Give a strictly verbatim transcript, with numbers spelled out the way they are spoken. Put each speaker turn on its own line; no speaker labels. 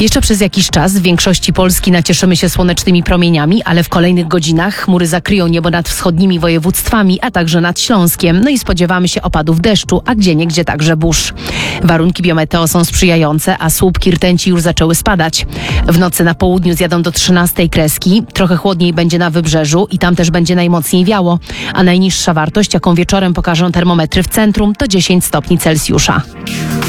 Jeszcze przez jakiś czas w większości Polski nacieszymy się słonecznymi promieniami, ale w kolejnych godzinach chmury zakryją niebo nad wschodnimi województwami, a także nad Śląskiem. No i spodziewamy się opadów deszczu, a gdzieniegdzie także burz. Warunki biometeo są sprzyjające, a słupki rtęci już zaczęły spadać. W nocy na południu zjadą do trzynastej kreski, trochę chłodniej będzie na wybrzeżu i tam też będzie najmocniej wiało, a najniższa wartość, jaką wieczorem pokażą termometry w centrum, to dziesięć stopni Celsjusza.